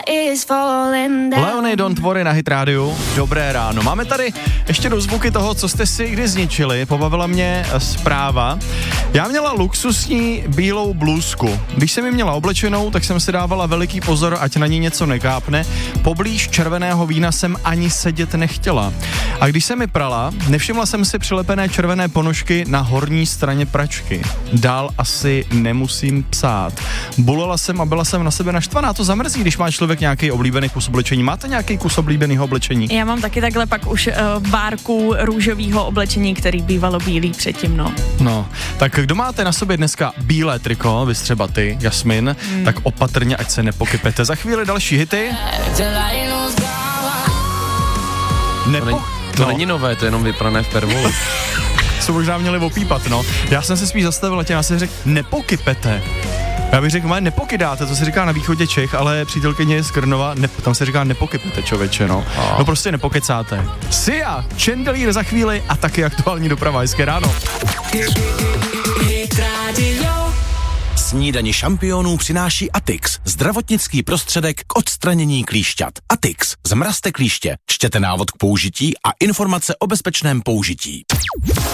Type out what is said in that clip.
Leony Don't Worry na Hit rádiu. Dobré ráno. Máme tady ještě dozvuky toho, co jste si kdy zničili. Pobavila mě zpráva. Já měla luxusní bílou blůzku. Když jsem ji měla oblečenou, tak jsem si dávala veliký pozor, ať na ní něco nekápne. Poblíž červeného vína jsem ani sedět nechtěla. A když jsem mi prala, nevšimla jsem si přilepené červené ponožky na horní straně pračky. Dál asi nemusím psát. Bulela jsem a byla jsem na sebe naštvaná. To zamrzí, když má člověk nějaký oblíbený kus oblečení. Máte nějaký kus oblíbeného oblečení? Já mám taky takhle pak už bárku růžového oblečení, který bývalo bílý předtím, no. No, tak kdo máte na sobě dneska bílé triko, vy třeba ty, Jasmin, tak opatrně, ať se nepokypete. Za chvíli další hity. To není nové, to je jenom vyprané v pervolu. Co možná měli opípat, no. Já jsem se spíš zastavil a tě řekl, nepokypete. Já bych řekl, nepokydáte, to se říká na východě Čech, ale přítelkyně z Krnova, tam se říká nepokypete, člověče, no. No prostě nepokecáte. Sia, Chandelier za chvíli a taky aktuální doprava. Hezké ráno. Snídani šampionů přináší Atix, zdravotnický prostředek k odstranění klíšťat. Atix, zmrazte klíště, čtěte návod k použití a informace o bezpečném použití.